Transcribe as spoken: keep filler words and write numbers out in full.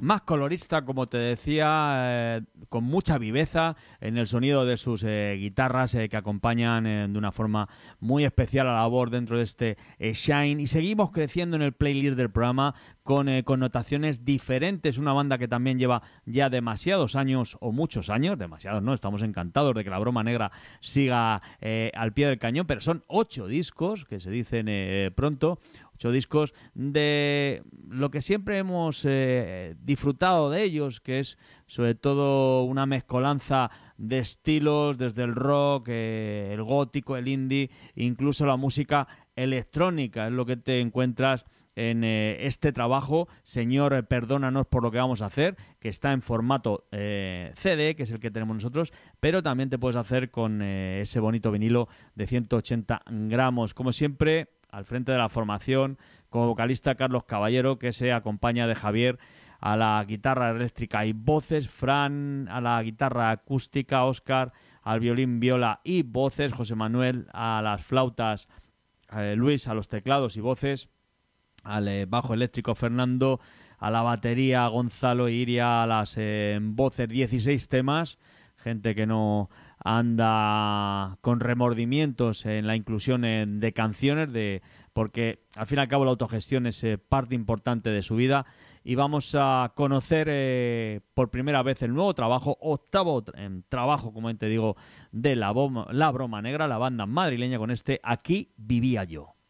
más colorista, como te decía, eh, con mucha viveza en el sonido de sus eh, guitarras eh, que acompañan eh, de una forma muy especial a la labor dentro de este eh, Shine. Y seguimos creciendo en el playlist del programa con eh, connotaciones diferentes. Una banda que también lleva ya demasiados años, o muchos años, demasiados no, estamos encantados de que la Broma Negra siga eh, al pie del cañón, pero son ocho discos, que se dicen eh, pronto, ocho discos de lo que siempre hemos eh, disfrutado de ellos, que es sobre todo una mezcolanza de estilos, desde el rock, eh, el gótico, el indie, incluso la música electrónica. Es lo que te encuentras en eh, este trabajo. Señor, eh, perdónanos por lo que vamos a hacer, que está en formato eh, C D, que es el que tenemos nosotros, pero también te puedes hacer con eh, ese bonito vinilo de ciento ochenta gramos. Como siempre, al frente de la formación, como vocalista Carlos Caballero, que se acompaña de Javier a la guitarra eléctrica y voces, Fran a la guitarra acústica, Óscar al violín, viola y voces, José Manuel a las flautas, eh, Luis a los teclados y voces, al eh, bajo eléctrico Fernando, a la batería Gonzalo e Iria a las eh, voces, dieciséis temas, gente que no anda con remordimientos en la inclusión en, de canciones, de porque al fin y al cabo la autogestión es eh, parte importante de su vida. Y vamos a conocer eh, por primera vez el nuevo trabajo, octavo tra- trabajo, como te digo, de la, Boma, la Broma Negra, la banda madrileña, con este Aquí vivía yo.